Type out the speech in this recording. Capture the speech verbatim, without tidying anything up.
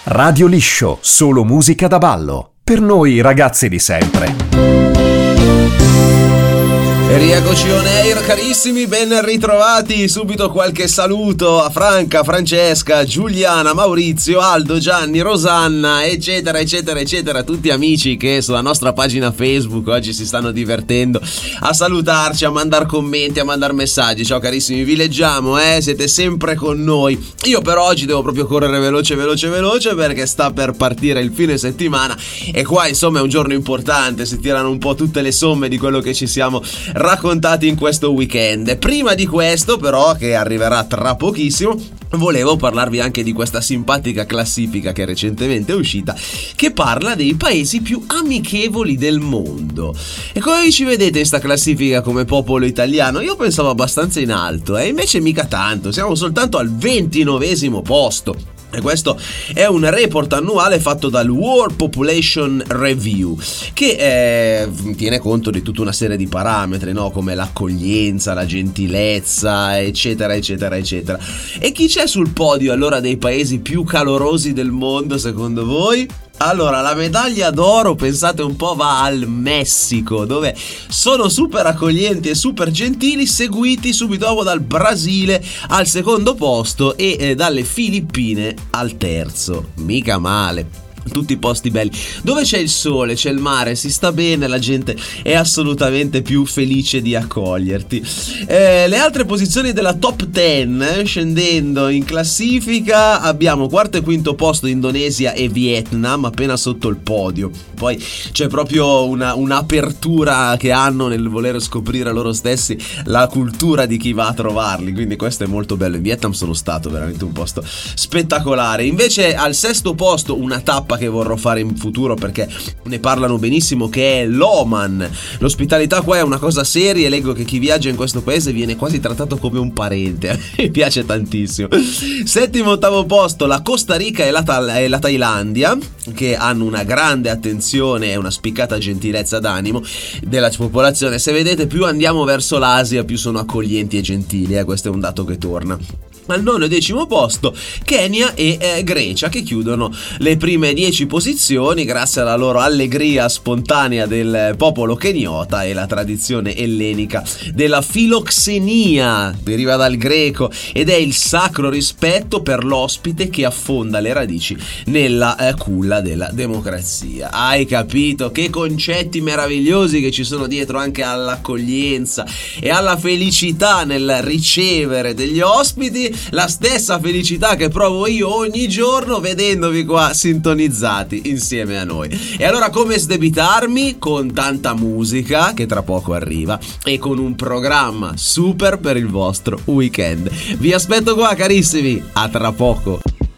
Radio Liscio, solo musica da ballo. Per noi ragazzi di sempre. E rieccoci on air, carissimi, ben ritrovati. Subito qualche saluto a Franca, Francesca, Giuliana, Maurizio, Aldo, Gianni, Rosanna, eccetera, eccetera, eccetera. Tutti amici che sulla nostra pagina Facebook oggi si stanno divertendo a salutarci, a mandare commenti, a mandare messaggi. Ciao carissimi, vi leggiamo, eh, siete sempre con noi. Io per oggi devo proprio correre veloce, veloce, veloce perché sta per partire il fine settimana e qua insomma è un giorno importante, si tirano un po' tutte le somme di quello che ci siamo raccontati in questo weekend. Prima di questo però, che arriverà tra pochissimo, volevo parlarvi anche di questa simpatica classifica che è recentemente uscita, che parla dei paesi più amichevoli del mondo. E come vi ci vedete in sta classifica come popolo italiano? Io pensavo abbastanza in alto, e eh? invece mica tanto, siamo soltanto al ventinovesimo posto. E questo è un report annuale fatto dal World Population Review, che eh, tiene conto di tutta una serie di parametri, no? Come l'accoglienza, la gentilezza, eccetera, eccetera, eccetera. E chi c'è sul podio allora dei paesi più calorosi del mondo, secondo voi? Allora, la medaglia d'oro, pensate un po', va al Messico, dove sono super accoglienti e super gentili, seguiti subito dopo dal Brasile al secondo posto e eh, dalle Filippine al terzo. Mica male. Tutti posti belli, dove c'è il sole, c'è il mare, si sta bene, la gente è assolutamente più felice di accoglierti. Eh, le altre posizioni della top dieci, eh, scendendo in classifica, abbiamo quarto e quinto posto Indonesia e Vietnam, appena sotto il podio. Poi c'è proprio una, un'apertura che hanno nel voler scoprire loro stessi la cultura di chi va a trovarli, quindi questo è molto bello. In Vietnam sono stato, veramente un posto spettacolare. Invece al sesto posto una tappa che vorrò fare in futuro perché ne parlano benissimo, che è l'Oman. L'ospitalità qua è una cosa seria e leggo che chi viaggia in questo paese viene quasi trattato come un parente. Mi piace tantissimo. Settimo, ottavo posto la Costa Rica e la, Tha- e la Thailandia, che hanno una grande attenzione e una spiccata gentilezza d'animo della popolazione. Se vedete, più andiamo verso l'Asia più sono accoglienti e gentili, eh? Questo è un dato che torna. Al nono e decimo posto Kenya e eh, Grecia, che chiudono le prime dieci posizioni grazie alla loro allegria spontanea del popolo keniota e la tradizione ellenica della filoxenia, deriva dal greco ed è il sacro rispetto per l'ospite che affonda le radici nella eh, culla della democrazia. Hai capito che concetti meravigliosi che ci sono dietro anche all'accoglienza e alla felicità nel ricevere degli ospiti, la stessa felicità che provo io ogni giorno vedendovi qua sintonizzati insieme a noi. E allora come sdebitarmi? Con tanta musica che tra poco arriva e con un programma super per il vostro weekend. Vi aspetto qua carissimi, a tra poco.